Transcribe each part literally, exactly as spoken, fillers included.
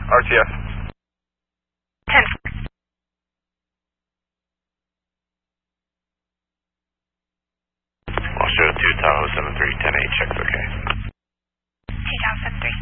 R T S. ten. Washington two, Tahoe seven three, ten eight, checks okay. two Tahoe seven three.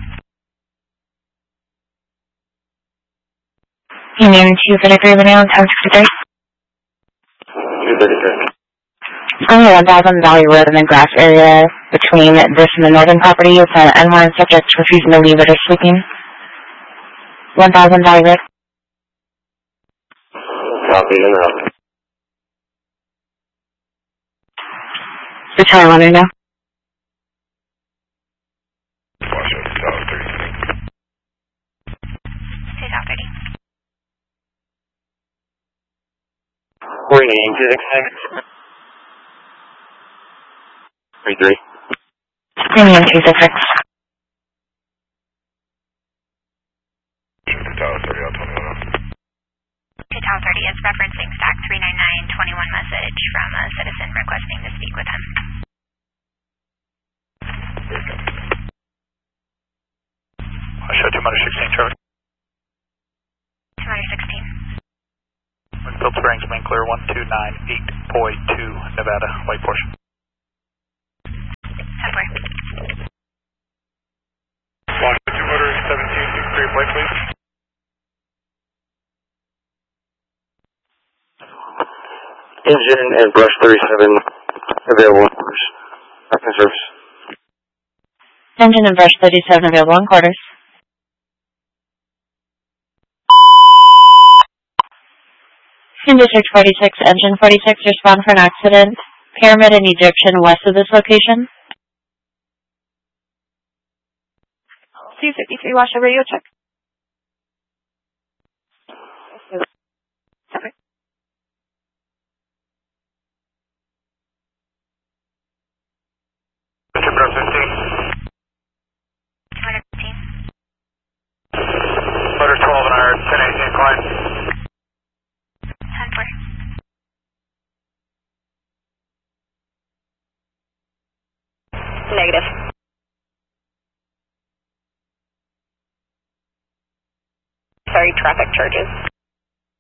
Union two thirty-three, Vanilla, ten sixty-three. two thirty-three. On the one thousand Valley Road in the grass area between this and the northern property, it's an N one subject refusing to leave it or sleeping. one thousand Valley Road. Copy, in route. The tower runner now. Washington two, Tahoe thirty-three. two Tahoe thirty. Ringing to the three. Union two six six. Tower thirty out twenty-one. two Tahoe thirty is referencing stack three nine nine twenty-one message from a citizen requesting to speak with him. I show two sixteen, Charlie. two sixteen. Winfield Springs, main clear one two nine eight point two, Nevada, white portion. Somewhere. Washington two motor seventeen sixty-three, white please. Engine and brush thirty-seven available in quarters. Acting service. Engine and brush thirty-seven available in quarters. District forty-six, engine forty-six, respond for an accident. Pyramid and Egyptian west of this location. C fifty-three, watch the radio check. Sorry. Trooper fifteen. two fifteen. Motor twelve and I are ten eighteen incline. ten four. Negative. Sorry, traffic charges.